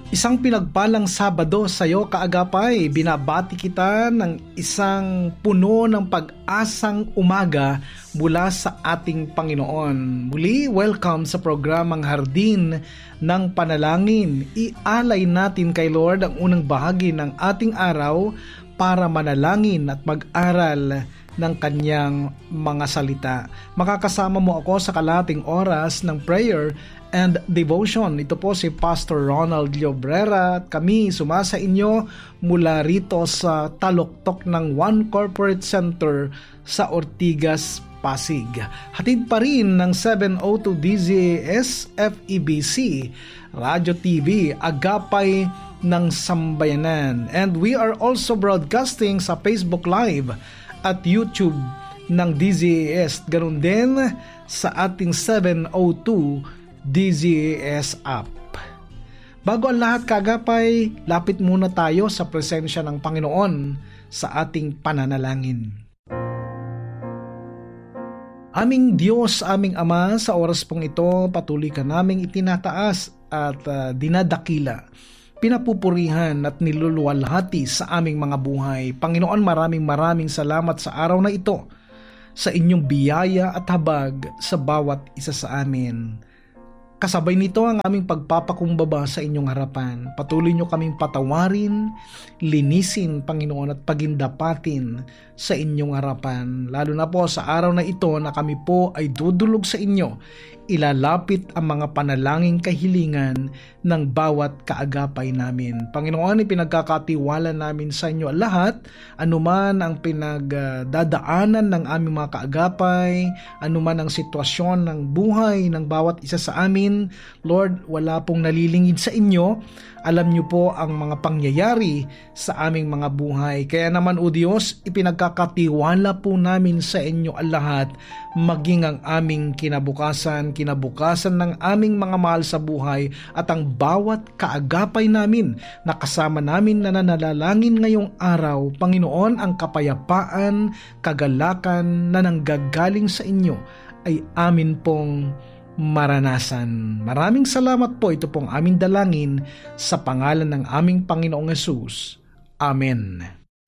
Isang pinagpalang Sabado sa iyo kaagapay, binabati kita ng isang puno ng pag-asang umaga mula sa ating Panginoon. Muli, welcome sa programang Hardin ng Panalangin. Ialay natin kay Lord ang unang bahagi ng ating araw para manalangin at mag-aral ng kanyang mga salita. Makakasama mo ako sa kalahating oras ng prayer and devotion. Ito po si Pastor Ronald Llobrera at kami sumasa inyo mula rito sa taluktok ng One Corporate Center sa Ortigas, Pasig. Hatid pa rin ng 702 DZAS FEBC Radio TV Agapay ng Sambayanan. And we are also broadcasting sa Facebook Live at YouTube ng DZAS. Ganun din sa ating 702 DZAS app. Bago ang lahat kagapay, lapit muna tayo sa presensya ng Panginoon sa ating pananalangin. Aming Diyos, aming Ama, sa oras pong ito, patuloy ka naming itinataas at dinadakila, pinapupurihan at niluluwalhati sa aming mga buhay. Panginoon, maraming salamat sa araw na ito, sa inyong biyaya at habag sa bawat isa sa amin. Kasabay nito ang aming pagpapakumbaba sa inyong harapan. Patuloy nyo kaming patawarin, linisin, Panginoon, at pagindapatin sa inyong harapan. Lalo na po sa araw na ito na kami po ay dudulog sa inyo, ilalapit ang mga panalangin kahilingan ng bawat kaagapay namin. Panginoon, ipinagkakatiwala namin sa inyo lahat, anuman ang pinagdadaanan ng aming mga kaagapay, anuman ang sitwasyon ng buhay ng bawat isa sa amin. Lord, wala pong nalilingid sa inyo. Alam niyo po ang mga pangyayari sa aming mga buhay. Kaya naman, O Diyos, ipinagkakatiwala po namin sa inyo ang lahat, maging ang aming kinabukasan ng aming mga mahal sa buhay at ang bawat kaagapay namin na kasama namin na nananalangin ngayong araw. Panginoon, ang kapayapaan, kagalakan na nanggagaling sa inyo ay amin pong maranasan. Maraming salamat po. Ito pong aming dalangin sa pangalan ng aming Panginoong Hesus. Amen.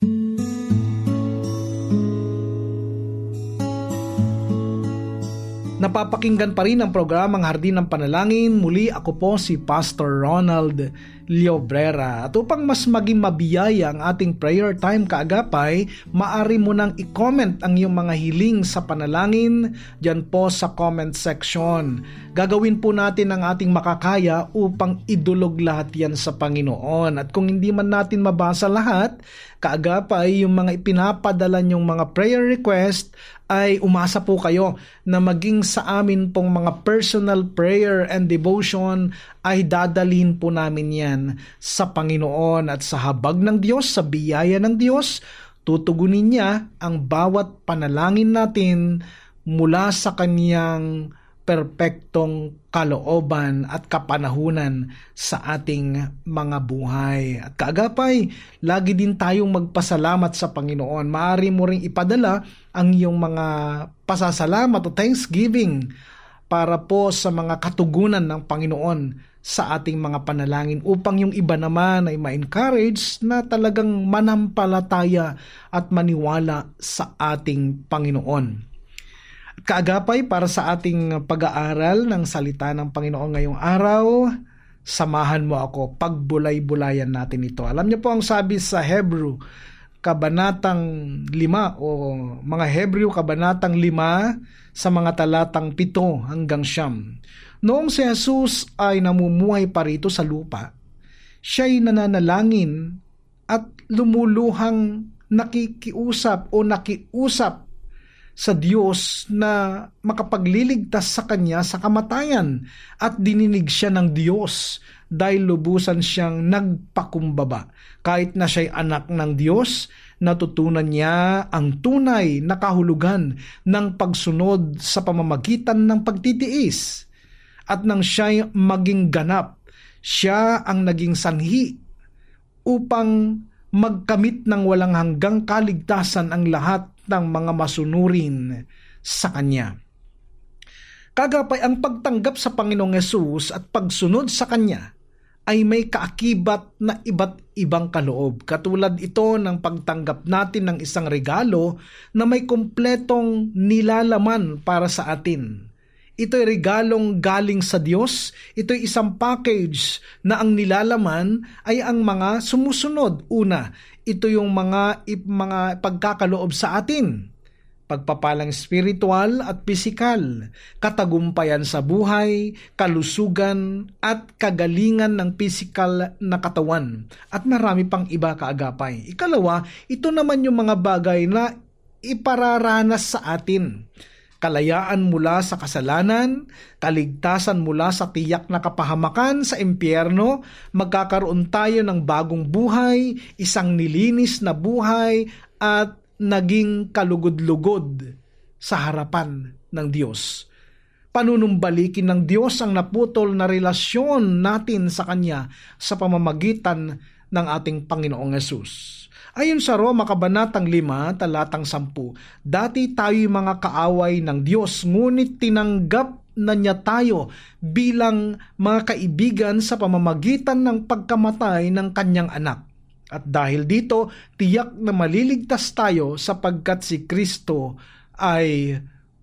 Napapakinggan pa rin ang programang Hardin ng Panalangin. Muli ako po si Pastor Ronald Llobrera. At upang mas maging mabiyaya ang ating prayer time kaagapay, maaari mo nang i-comment ang iyong mga hiling sa panalangin dyan po sa comment section. Gagawin po natin ang ating makakaya upang idulog lahat yan sa Panginoon. At kung hindi man natin mabasa lahat, kaagapay yung mga ipinapadala nyong mga prayer request, ay umasa po kayo na maging sa amin pong mga personal prayer and devotion ay dadalhin po namin yan sa Panginoon at sa habag ng Diyos, sa biyaya ng Diyos, tutugunin niya ang bawat panalangin natin mula sa Kaniyang perpektong kalooban at kapanahunan sa ating mga buhay. At kaagapay, lagi din tayong magpasalamat sa Panginoon. Maaari mo ring ipadala ang iyong mga pasasalamat o thanksgiving para po sa mga katugunan ng Panginoon sa ating mga panalangin upang yung iba naman ay ma-encourage na talagang manampalataya at maniwala sa ating Panginoon. Kaagapay, para sa ating pag-aaral ng salita ng Panginoon ngayong araw, samahan mo ako, pagbulay-bulayan natin ito. Alam niyo po ang sabi sa Hebrew, Kabanatang 5 o mga Hebreo Kabanatang 5 sa mga talatang 7 hanggang 9. Noong si Jesus ay namumuhay pa rito sa lupa, siya'y nananalangin at lumuluhang nakikiusap sa Diyos na makapagliligtas sa kanya sa kamatayan, at dininig siya ng Diyos dahil lubusan siyang nagpakumbaba. Kahit na siya'y anak ng Diyos, natutunan niya ang tunay na kahulugan ng pagsunod sa pamamagitan ng pagtitiis. At nang siya'y maging ganap, siya ang naging sanhi upang magkamit ng walang hanggang kaligtasan ang lahat ng mga masunurin sa Kanya. Kagapay, ang pagtanggap sa Panginoong Hesus at pagsunod sa Kanya ay may kaakibat na iba't ibang kaloob. Katulad ito ng pagtanggap natin ng isang regalo na may kumpletong nilalaman para sa atin. Ito'y regalong galing sa Diyos. Ito'y isang package na ang nilalaman ay ang mga sumusunod. Una, ito yung mga pagkakaloob sa atin. Pagpapalang spiritual at pisikal, katagumpayan sa buhay, kalusugan at kagalingan ng pisikal na katawan, at marami pang iba kaagapay. Ikalawa, ito naman yung mga bagay na ipararanas sa atin. Kalayaan mula sa kasalanan, kaligtasan mula sa tiyak na kapahamakan sa impyerno, magkakaroon tayo ng bagong buhay, isang nilinis na buhay, at naging kalugod-lugod sa harapan ng Diyos. Panunumbalikin ng Diyos ang naputol na relasyon natin sa Kanya sa pamamagitan ng ating Panginoong Hesus. Ayon sa Roma Kabanatang 5, talatang 10, dati tayo'y mga kaaway ng Diyos, ngunit tinanggap na niya tayo bilang mga kaibigan sa pamamagitan ng pagkamatay ng Kanyang anak. At dahil dito, tiyak na maliligtas tayo sapagkat si Kristo ay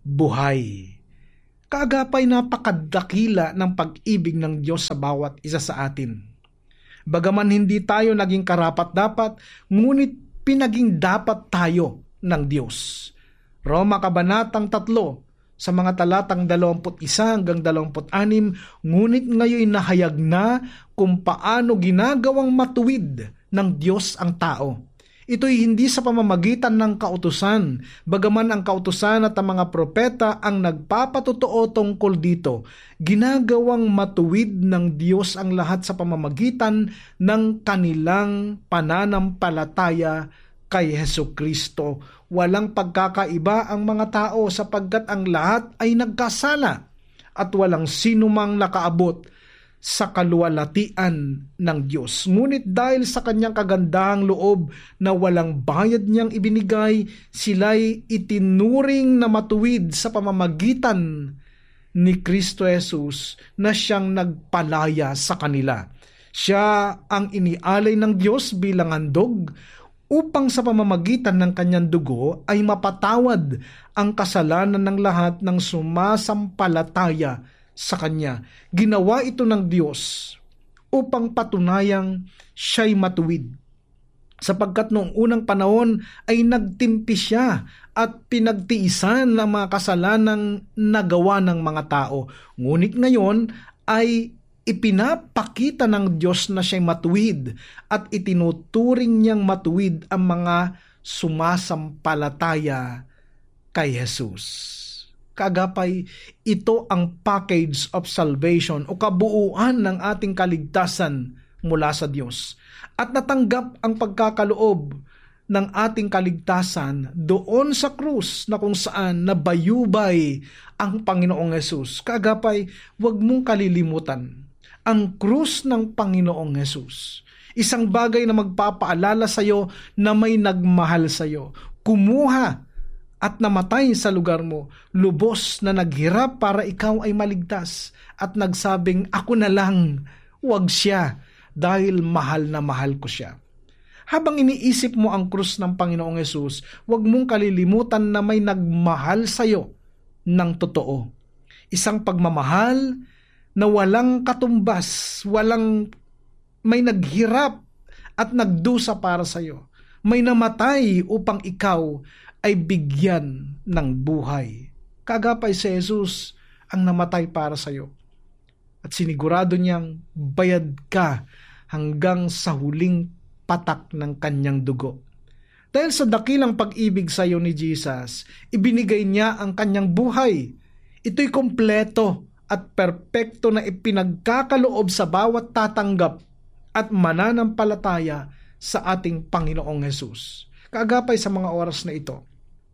buhay. Kaagapay napakadakila ng pag-ibig ng Diyos sa bawat isa sa atin. Bagaman hindi tayo naging karapat-dapat, ngunit pinaging dapat tayo ng Diyos. Roma Kabanatang 3, sa mga talatang 21 hanggang 26, ngunit ngayon nahayag na kung paano ginagawang matuwid ng Diyos ang tao. Ito'y hindi sa pamamagitan ng kautusan, bagaman ang kautusan at ang mga propeta ang nagpapatotoo tungkol dito. Ginagawang matuwid ng Diyos ang lahat sa pamamagitan ng kanilang pananampalataya kay Hesukristo. Walang pagkakaiba ang mga tao sapagkat ang lahat ay nagkasala at walang sinumang nakaabot sa kaluwalhatian ng Diyos. Ngunit dahil sa kanyang kagandahang loob na walang bayad niyang ibinigay, sila'y itinuring na matuwid sa pamamagitan ni Kristo Jesus na siyang nagpalaya sa kanila. Siya ang inialay ng Diyos bilang handog upang sa pamamagitan ng kanyang dugo ay mapatawad ang kasalanan ng lahat ng sumasampalataya sa Kanya. Ginawa ito ng Diyos upang patunayang siya'y matuwid. Sapagkat noong unang panahon ay nagtimpi siya at pinagtiisan ng mga kasalanang nagawa ng mga tao. Ngunit ngayon ay ipinapakita ng Diyos na siya'y matuwid at itinuturing niyang matuwid ang mga sumasampalataya kay Jesus. Kaagapay, ito ang package of salvation o kabuuan ng ating kaligtasan mula sa Diyos. At natanggap ang pagkakaloob ng ating kaligtasan doon sa krus na kung saan nabayubay ang Panginoong Hesus. Kaagapay, huwag mong kalilimutan ang krus ng Panginoong Hesus. Isang bagay na magpapaalala sa iyo na may nagmahal sa iyo. Kumuha at namatay sa lugar mo, lubos na naghirap para ikaw ay maligtas, at nagsabing, ako na lang, wag siya, dahil mahal na mahal ko siya. Habang iniisip mo ang krus ng Panginoong Hesus, wag mong kalilimutan na may nagmahal sa iyo ng totoo. Isang pagmamahal na walang katumbas, may naghirap at nagdusa para sa iyo. May namatay upang ikaw ay bigyan ng buhay. Kaagapay si Jesus ang namatay para sa iyo. At sinigurado niyang bayad ka hanggang sa huling patak ng kanyang dugo. Dahil sa dakilang pag-ibig sa iyo ni Jesus, ibinigay niya ang kanyang buhay. Ito'y kompleto at perpekto na ipinagkakaloob sa bawat tatanggap at mananampalataya sa ating Panginoong Hesus. Kaagapay sa mga oras na ito,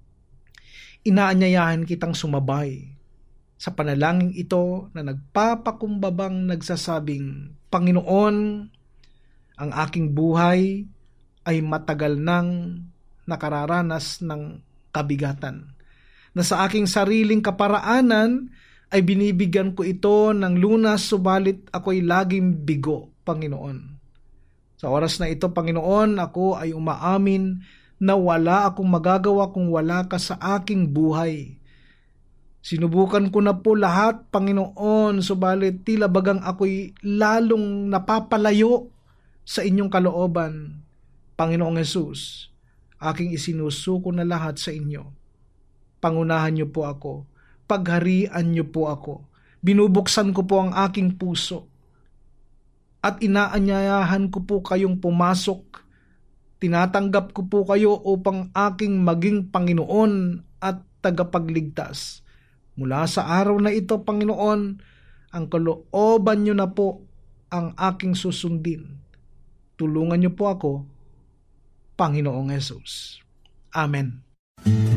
inaanyayahan kitang sumabay sa panalangin ito na nagpapakumbabang nagsasabing, Panginoon, ang aking buhay ay matagal nang nakararanas ng kabigatan, na sa aking sariling kaparaanan ay binibigyan ko ito ng lunas, subalit ako'y laging bigo. Panginoon. Sa oras na ito, Panginoon, ako ay umaamin na wala akong magagawa kung wala ka sa aking buhay. Sinubukan ko na po lahat, Panginoon, subalit tila bagang ako'y lalong napapalayo sa inyong kalooban. Panginoong Hesus, aking isinusuko na lahat sa inyo. Pangunahan niyo po ako. Pagharian niyo po ako. Binubuksan ko po ang aking puso. At inaanyayahan ko po kayong pumasok. Tinatanggap ko po kayo upang aking maging Panginoon at tagapagligtas. Mula sa araw na ito, Panginoon, ang kalooban niyo na po ang aking susundin. Tulungan niyo po ako, Panginoong Hesus. Amen.